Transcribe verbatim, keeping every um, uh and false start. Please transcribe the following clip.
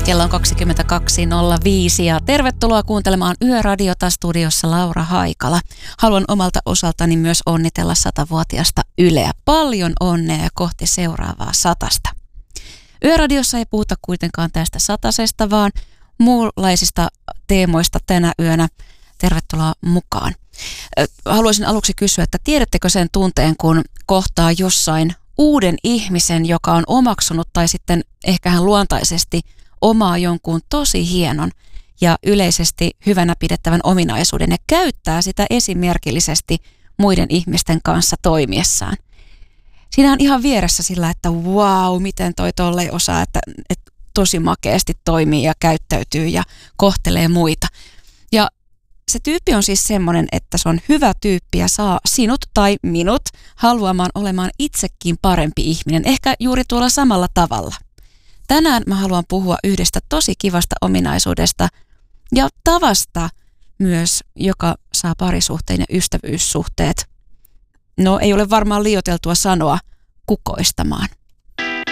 Kello on kaksikymmentäkaksi nolla viisi ja tervetuloa kuuntelemaan Yöradiota, studiossa Laura Haikala. Haluan omalta osaltani myös onnitella satavuotiasta Yleä. Paljon onnea kohti seuraavaa satasta. Yöradiossa ei puhuta kuitenkaan tästä satasesta, vaan muunlaisista teemoista tänä yönä. Tervetuloa mukaan. Haluaisin aluksi kysyä, että tiedättekö sen tunteen, kun kohtaa jossain uuden ihmisen, joka on omaksunut tai sitten ehkä hän luontaisesti omaa jonkun tosi hienon ja yleisesti hyvänä pidettävän ominaisuuden ja käyttää sitä esimerkillisesti muiden ihmisten kanssa toimiessaan. Siinä on ihan vieressä sillä, että wow, miten toi tolle osaa, että, että tosi makeasti toimii ja käyttäytyy ja kohtelee muita. Ja se tyyppi on siis semmoinen, että se on hyvä tyyppi ja saa sinut tai minut haluamaan olemaan itsekin parempi ihminen, ehkä juuri tuolla samalla tavalla. Tänään mä haluan puhua yhdestä tosi kivasta ominaisuudesta ja tavasta myös, joka saa parisuhteen ja ystävyyssuhteet. No ei ole varmaan liioiteltua sanoa kukoistamaan.